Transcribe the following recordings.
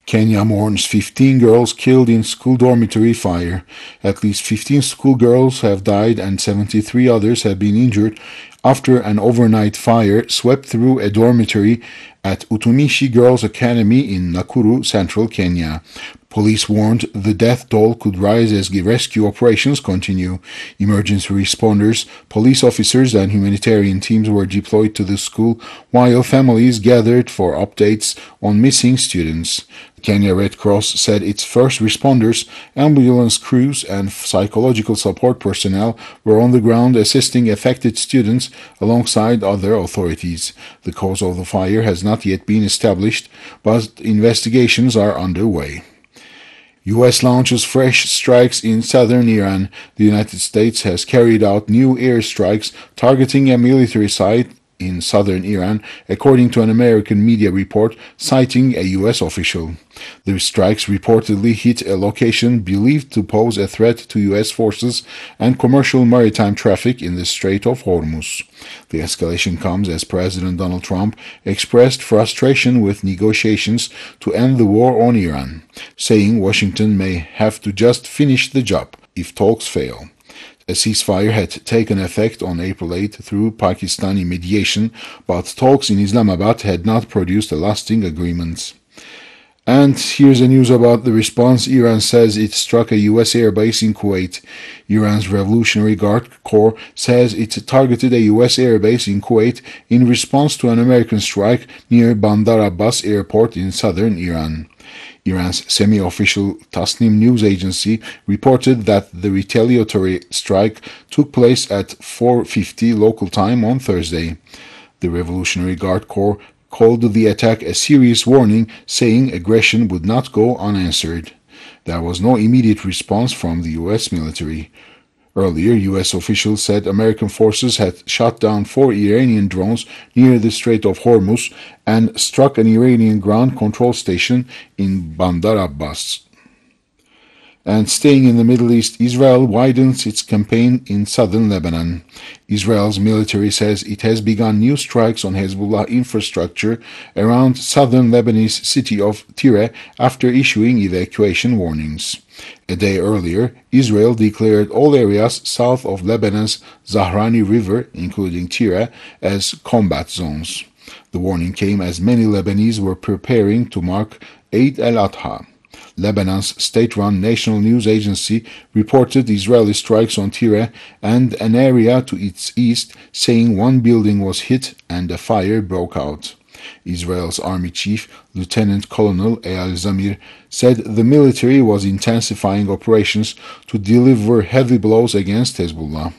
Kenya mourns 15 girls killed in school dormitory fire. At least 15 schoolgirls have died and 73 others have been injured after an overnight fire swept through a dormitory at Utumishi Girls Academy in Nakuru, central Kenya. Police warned the death toll could rise as rescue operations continue. Emergency responders, police officers, and humanitarian teams were deployed to the school while families gathered for updates on missing students. The Kenya Red Cross said its first responders, ambulance crews, and psychological support personnel were on the ground assisting affected students alongside other authorities. The cause of the fire has not yet been established, but investigations are underway. U.S. launches fresh strikes in southern Iran. The United States has carried out new airstrikes targeting a military site in southern Iran, according to an American media report citing a U.S. official. The strikes reportedly hit a location believed to pose a threat to U.S. forces and commercial maritime traffic in the Strait of Hormuz. The escalation comes as President Donald Trump expressed frustration with negotiations to end the war on Iran, saying Washington may have to just finish the job if talks fail. A ceasefire had taken effect on April 8 through Pakistani mediation, but talks in Islamabad had not produced a lasting agreement. And here's the news about the response. Iran says it struck a U.S. airbase in Kuwait. Iran's Revolutionary Guard Corps says it targeted a U.S. airbase in Kuwait in response to an American strike near Bandar Abbas airport in southern Iran. Iran's semi-official Tasnim news agency reported that the retaliatory strike took place at 4:50 local time on Thursday. The Revolutionary Guard Corps called the attack a serious warning, saying aggression would not go unanswered. There was no immediate response from the U.S. military. Earlier, U.S. officials said American forces had shot down 4 Iranian drones near the Strait of Hormuz and struck an Iranian ground control station in Bandar Abbas. And staying in the Middle East, Israel widens its campaign in southern Lebanon. Israel's military says it has begun new strikes on Hezbollah infrastructure around southern Lebanese city of Tyre after issuing evacuation warnings. A day earlier, Israel declared all areas south of Lebanon's Zahrani River, including Tyre, as combat zones. The warning came as many Lebanese were preparing to mark Eid al-Adha. Lebanon's state-run national news agency reported Israeli strikes on Tyre and an area to its east, saying one building was hit and a fire broke out. Israel's army chief, Lieutenant Colonel Eyal Zamir, said the military was intensifying operations to deliver heavy blows against Hezbollah.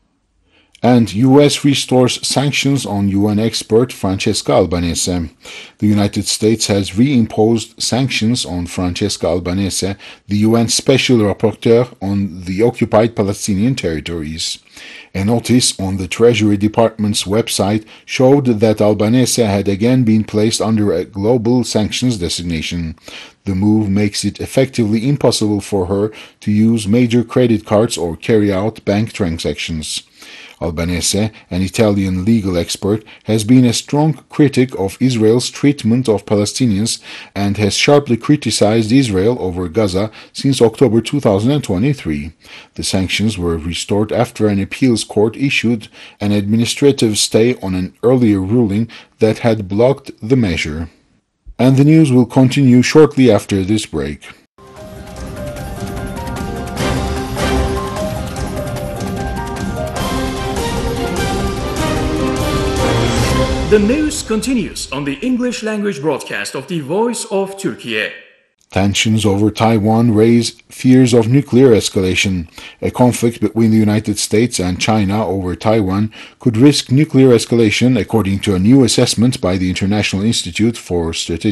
And U.S. restores sanctions on UN expert Francesca Albanese. The United States has reimposed sanctions on Francesca Albanese, the UN Special Rapporteur on the occupied Palestinian territories. A notice on the Treasury Department's website showed that Albanese had again been placed under a global sanctions designation. The move makes it effectively impossible for her to use major credit cards or carry out bank transactions. Albanese, an Italian legal expert, has been a strong critic of Israel's treatment of Palestinians and has sharply criticized Israel over Gaza since October 2023. The sanctions were restored after an appeals court issued an administrative stay on an earlier ruling that had blocked the measure. And the news will continue shortly after this break. The news continues on the English language broadcast of the Voice of Turkey. Tensions over Taiwan raise fears of nuclear escalation. A conflict between the United States and China over Taiwan could risk nuclear escalation, according to a new assessment by the International Institute for Strategic